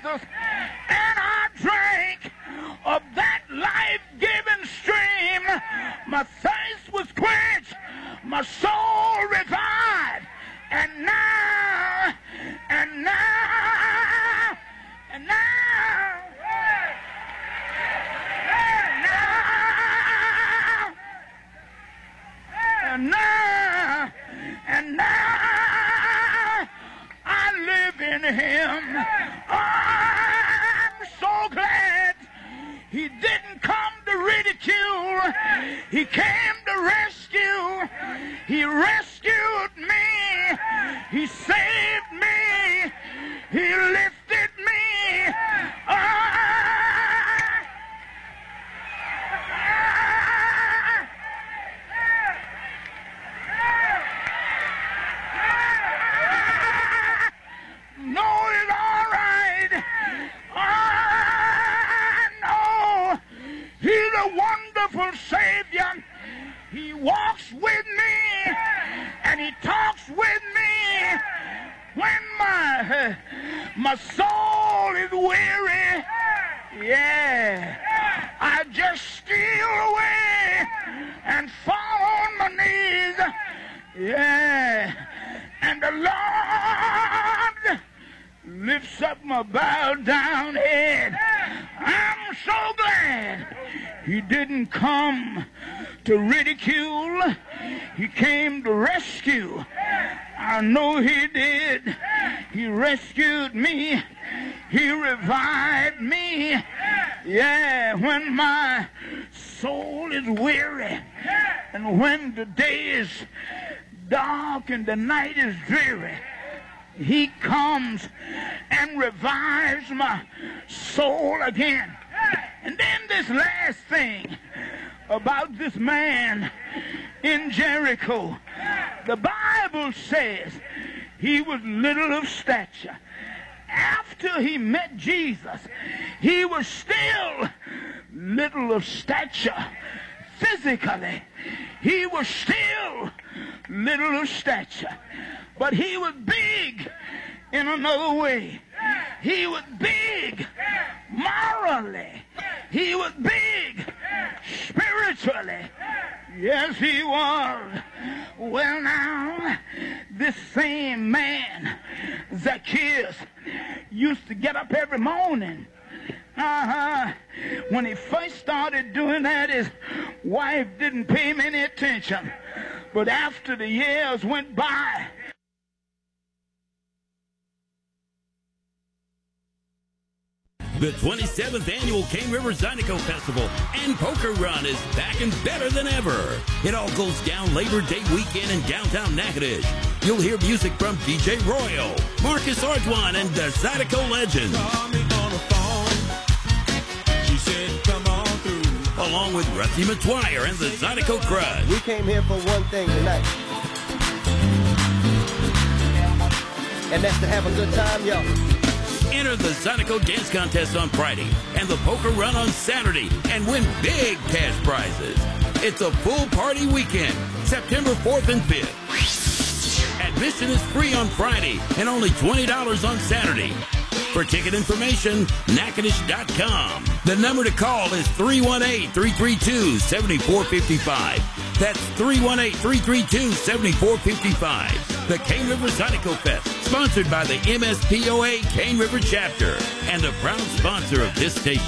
Jesus, and I drank of that life-giving stream. My thirst was quenched, my soul revived, and now, and now, and now, and now, and now, I live in him. I'm so glad he didn't come to ridicule. He came to rescue. He rescued me. He saved me. He lifted me. Know it all right. I know he's a wonderful Savior. He walks with me and he talks with me when my soul is weary. Yeah, I just steal away and fall on my knees. Yeah, and the Lord lifts up my bowed down head. I'm so glad he didn't come to ridicule. He came to rescue. I know he did. He rescued me. He revived me. Yeah, when my soul is weary and when the day is dark and the night is dreary, he comes and revives my soul again. And then this last thing about this man in Jericho. The Bible says he was little of stature. After he met Jesus, he was still little of stature. Physically, he was still little of stature. But he was big in another way. He was big morally. He was big spiritually. Yes, he was. Well, now, this same man, Zacchaeus, used to get up every morning. When he first started doing that, his wife didn't pay him any attention. But after the years went by, the 27th Annual Cane River Zydeco Festival and Poker Run is back and better than ever. It all goes down Labor Day weekend in downtown Natchitoches. You'll hear music from DJ Royal, Marcus Arduin, and the Zydeco Legends. Along with Rusty McGuire and the Zydeco Crush. We came here for one thing tonight. And that's to have a good time, y'all. Enter the Zydeco Dance Contest on Friday and the Poker Run on Saturday and win big cash prizes. It's a full party weekend, September 4th and 5th. Admission is free on Friday and only $20 on Saturday. For ticket information, Natchitoches.com. The number to call is 318-332-7455. That's 318-332-7455. The Cane River Zydeco Fest, sponsored by the MSPOA Cane River Chapter, and a proud sponsor of this station.